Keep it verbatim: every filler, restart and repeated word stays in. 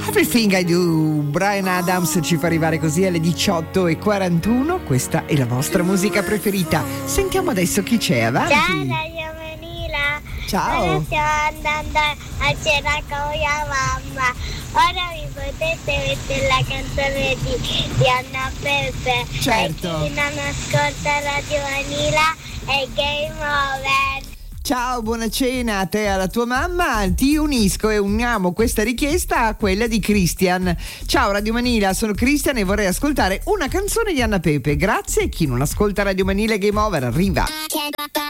Everything I Do, Bryan Adams ci fa arrivare così alle diciotto e quarantuno. Questa è la vostra musica preferita. Sentiamo adesso chi c'è, avanti. Ciao Radio Manila. Ciao. Ora stiamo andando a cena con mia mamma. Ora mi potete mettere la canzone di, di Anna Peppe. Certo. E chi non ascolta Radio Manila è game over. Ciao, buona cena a te e alla tua mamma. Ti unisco e uniamo questa richiesta a quella di Christian. Ciao Radio Manila, sono Christian e vorrei ascoltare una canzone di Anna Pepe. Grazie. Chi non ascolta Radio Manila Game Over arriva.